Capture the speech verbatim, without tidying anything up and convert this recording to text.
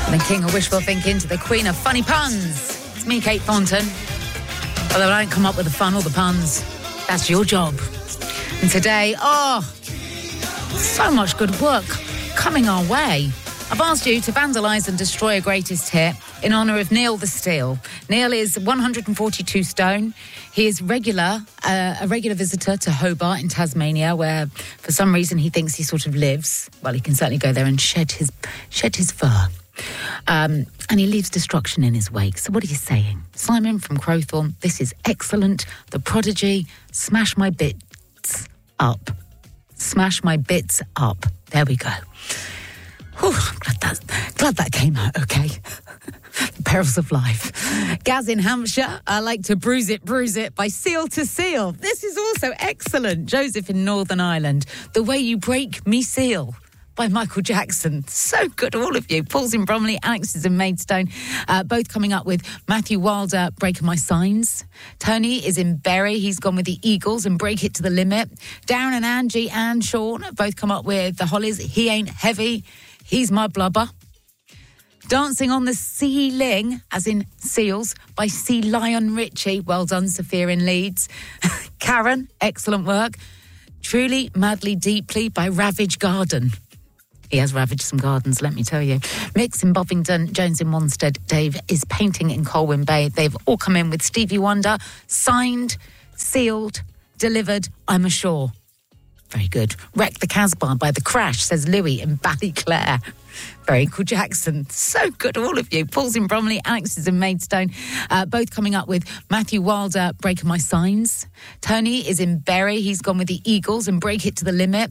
The king of wishful thinking to the queen of funny puns. It's me, Kate Thornton. Although I don't come up with the fun or the puns. That's your job. And today, oh, so much good work coming our way. I've asked you to vandalise and destroy a greatest hit in honour of Neil the Steel. Neil is one hundred forty-two stone. He is regular, uh, a regular visitor to Hobart in Tasmania, where for some reason he thinks he sort of lives. Well, he can certainly go there and shed his shed his fur. Um, and he leaves destruction in his wake. So what are you saying? Simon from Crowthorne, this is excellent. The Prodigy, smash my bits up. Smash my bits up. There we go. Whew, I'm glad that, glad that came out okay. The perils of life. Gaz in Hampshire, I like to bruise it, bruise it by seal to seal. This is also excellent. Joseph in Northern Ireland, The Way You Break Me Seal by Michael Jackson. So good, all of you. Paul's in Bromley, Alex is in Maidstone, uh, both coming up with Matthew Wilder, Breaking My Signs. Tony is in Bury, he's gone with the Eagles and Break It to the Limit. Darren and Angie and Sean have both come up with the Hollies, He Ain't Heavy, He's My Blubber. Dancing on the Ceiling, as in seals, by Sea Lion Ritchie. Well done, Sophia in Leeds. Karen, excellent work. Truly, Madly, Deeply by Ravage Garden. He has ravaged some gardens, let me tell you. Mick's in Bovingdon, Jones in Wanstead, Dave is painting in Colwyn Bay. They've all come in with Stevie Wonder, signed, sealed, delivered, I'm ashore. Very good. Wreck the Casbah by The Crash, says Louis in Ballyclare. Very cool, Jackson. So good, all of you. Paul's in Bromley, Alex is in Maidstone. Uh, both coming up with Matthew Wilder, Breaking My Signs. Tony is in Bury. He's gone with the Eagles and Break It to the Limit.